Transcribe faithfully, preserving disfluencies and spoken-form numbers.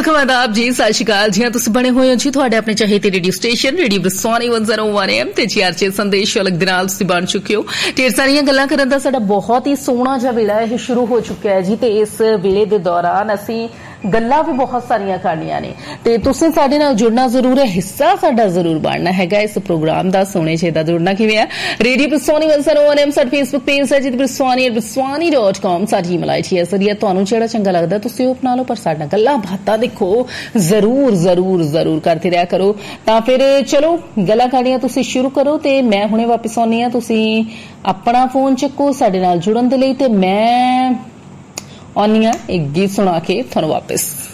Welcome आदाब जी, सत श्री अकाल जी। तुसीं बने हुए हो जी तुहाडे अपने चहेते radio station radio बरसानी one zero one M ते जी आर चे संदेश अलग दे नाल तुसीं बन चुके हो। ढेर सारियां गल्लां करन दा साडा बहुत ही सोहना जिहा वेला इह शुरू हो चुका है जी, ते इस वेले दे दौरान असीं गल्लां भी बहुत सारियां करनियां ने ते तुसीं साडे नाल जुड़ना जरूर है, हिस्सा साडा जरूर बनना हैगा इस प्रोग्राम दा। सोहणे छे दा जुड़ना किवें है? Radio बरसानी one zero one M साडा फेसबुक पेज है जी, बरसानी बरसानी डॉट कॉम साडी ईमेल आईडी है। सरिया तुहानूं जेहड़ा चंगा लगदा तुसीं ओह अपना लो, पर साडा गल्लां बातां देखो जरूर जरूर जरूर करते रहा करो। तां फिर चलो गल्लां करनियां तुसीं शुरू करो ते मैं हुणे वापस आउणी आ। तुसीं अपना फोन चुको साडे नाल जुड़न दे लई ते मैं आउणी आ एक गीत सुणा के तुहानूं वापस।